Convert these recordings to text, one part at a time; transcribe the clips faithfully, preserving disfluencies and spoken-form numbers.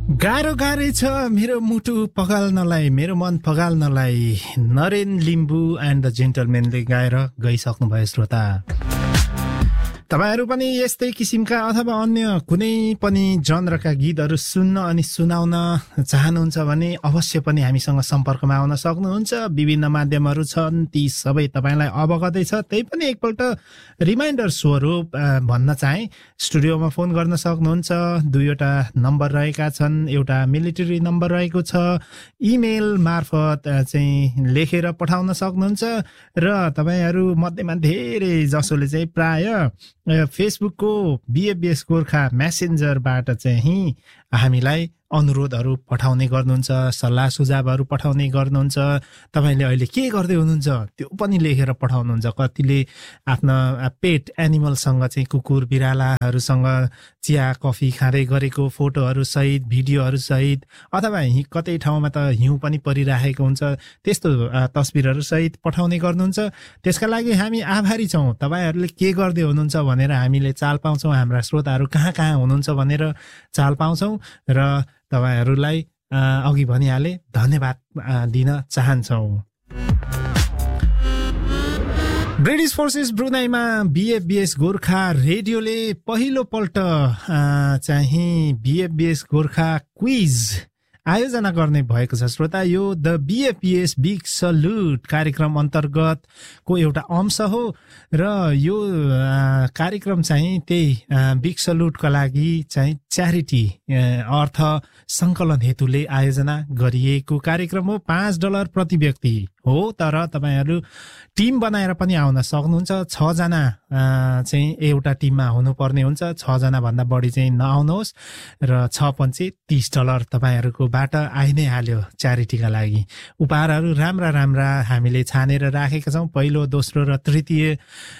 गाह्रो गाह्रै छ मेरो मुटु पगाल्नलाई मेरो मन पगाल्नलाई नरेन लिम्बू एन्ड द जेन्टलमेनले गाएर गइसक्नु भयो श्रोता। तपाईहरु पनि यस्तै किसिमका अथवा अन्य कुनै पनि जनरका गीतहरु सुन्न अनि सुनाउन चाहनुहुन्छ भने अवश्य पनि हामीसँग सम्पर्कमा आउन सक्नुहुन्छ। विभिन्न माध्यमहरु छन्, ती सबै तपाईलाई अवगतै छ। त्यही पनि एकपल्ट रिमाइन्डर स्वरूप भन्न चाहे, स्टुडियोमा फोन गर्न सक्नुहुन्छ। दुईवटा नम्बर रहेका छन्, एउटा मिलिटरी नम्बर रहेको छ। इमेल मार्फत चाहिँ लेखेर पठाउन सक्नुहुन्छ र तपाईहरु मध्येमा धेरै जसोले चाहिँ प्राय फेसबुकको बीएफबीएस गोर्खा मेसेन्जरबाट चाहिँ हामीलाई अनुरोधहरू पठाउने गर्नुहुन्छ, सल्लाह सुझावहरू पठाउने गर्नुहुन्छ। तपाईले अहिले के गर्दै हुनुहुन्छ त्यो पनि लेखेर पठाउनुहुन्छ। कतिले आफ्ना पेट एनिमलसँग चाहिँ कुकुर बिरालाहरूसँग चिया कफी खाँदै गरेको फोटोहरू सहित, भिडियोहरू सहित, अथवा कतै ठाउँमा त हिउँ पनि परिरहेको हुन्छ, त्यस्तो तस्बिरहरू सहित पठाउने गर्नुहुन्छ। त्यसका लागि हामी आभारी छौँ। तपाईहरूले के गर्दै हुनुहुन्छ भनेर हामीले चाल पाउँछौँ, हाम्रा श्रोताहरू कहाँ कहाँ हुनुहुन्छ भनेर चाल पाउँछौँ र तपाईहरुलाई अघि भनिहाले धन्यवाद दिन चाहन्छौँ। ब्रिटिश फोर्सेस ब्रुनाईमा बीएफबीएस गोर्खा रेडियोले पहिलो पल्ट चाहिँ बीएफबीएस गोर्खा क्विज आयोजना गर्ने भएको छ श्रोता। यो द बीएफबीएस बिग सल्युट कार्यक्रम अन्तर्गत को एउटा अंश हो र यो कार्यक्रम चाहिँ त्यही बिग सल्युटका लागि चाहिँ च्यारिटी अर्थ संकलन हेतुले आयोजना गरिएको कार्यक्रम हो। पाँच डलर प्रति व्यक्ति हो, तर तपाईहरु टिम बनाएर पनि आउन सक्नुहुन्छ। छ जना चाहिँ एउटा टिममा हुनुपर्ने हुन्छ, छ जना भन्दा बढी चाहिँ नआउनुहोस् र छ पञ्चे तीस डलर तपाईहरुको बाट आइ नै हाल्यो च्यारिटीका लागि। उपहारहरू राम्रा राम्रा हामीले छानेर राखेका छौँ। पहिलो, दोस्रो र तृतीय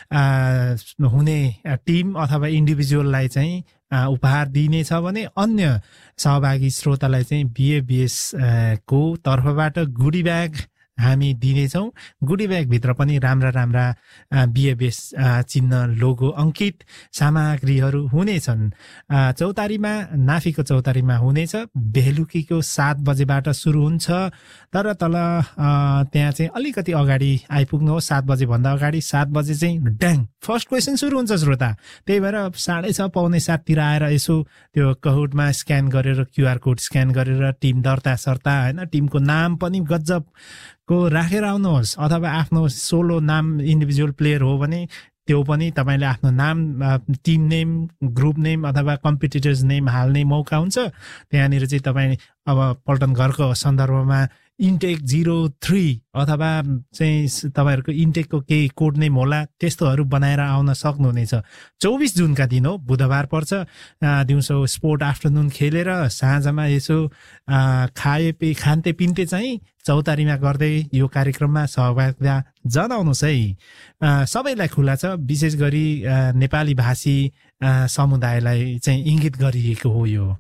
हुने टिम अथवा इन्डिभिजुअललाई चाहिँ उपहार दिइनेछ भने अन्य सहभागी श्रोतालाई चाहिँ बीएफबीएस को तर्फबाट गुडी ब्याग हामी दिनेछौँ। गुडी ब्यागभित्र पनि राम्रा राम्रा बीएफबीएस चिन्ह लोगो अङ्कित सामग्रीहरू हुनेछन्। चौतारीमा, नाफीको चौतारीमा हुनेछ। बेलुकीको सात बजेबाट सुरु हुन्छ, तर तल त्यहाँ चाहिँ अलिकति अगाडि आइपुग्नुहोस्, सात बजेभन्दा अगाडि। सात बजे चाहिँ ड्याङ फर्स्ट क्वेसन सुरु हुन्छ श्रोता। त्यही भएर साढे छ पाउने साततिर आएर यसो त्यो कहुटमा स्क्यान गरेर, क्युआर कोड स्क्यान गरेर टिम दर्ता सर्ता होइन, टिमको नाम पनि गजब को राखेर आउनुहोस्। अथवा आफ्नो सोलो नाम इन्डिभिजुअल प्लेयर हो भने त्यो पनि तपाईले आफ्नो नाम, टिम नेम, ग्रुप नेम अथवा कम्पिटिटर्स नेम हाल्ने मौका हुन्छ। त्यहाँनिर चाहिँ तपाईँ अब पल्टन घरको सन्दर्भमा इन्टेक जिरो थ्री अथवा चाहिँ तपाईहरुको इन्टेकको केही कोड नेम होला, त्यस्तोहरू बनाएर आउन सक्नुहुनेछ। चौबिस जुनका दिन हो, बुधबार पर्छ। दिउँसो स्पोर्ट आफ्टरनुन खेलेर साँझमा यसो खाए पे खान्ते पिन्ते चाहिँ चौतारीमा गर्दै यो कार्यक्रममा सहभागिता जनाउनुहोस् है। सबैलाई खुला छ, विशेष गरी नेपाली भाषी समुदायलाई चाहिँ इङ्गित गरिएको हो यो।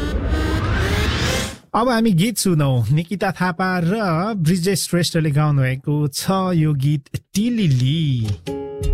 अब हामी गीत सुनौ। निकिता थापा र ब्रिजेश श्रेष्ठले गाउनु भएको छ यो गीत टिलिली।